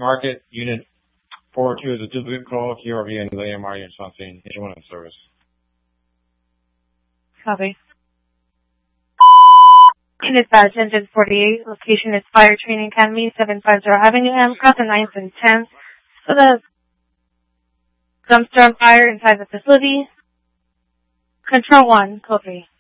Market Unit 402 is a duplicate call. QRV and the AMR unit on scene. Anyone in service. Copy. Unit badge engine 48. Location is Fire Training Academy, 750 Avenue M, across the 9th and 10th. So the dumpster on fire inside the facility. Control 1, copy.